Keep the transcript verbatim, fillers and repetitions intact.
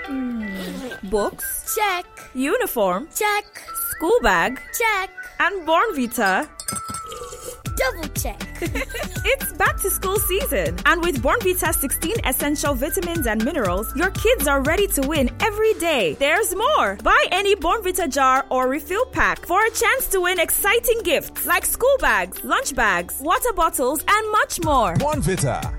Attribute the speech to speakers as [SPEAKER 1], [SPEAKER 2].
[SPEAKER 1] Books?
[SPEAKER 2] Check.
[SPEAKER 1] Uniform?
[SPEAKER 2] Check.
[SPEAKER 1] School bag?
[SPEAKER 2] Check.
[SPEAKER 1] And Bornvita?
[SPEAKER 2] Double check.
[SPEAKER 1] It's back to school season, and with Bornvita sixteen essential vitamins and minerals, your kids are ready to win every day. There's more. Buy any Bornvita jar or refill pack for a chance to win exciting gifts like school bags, lunch bags, water bottles, and much more.
[SPEAKER 3] Bornvita.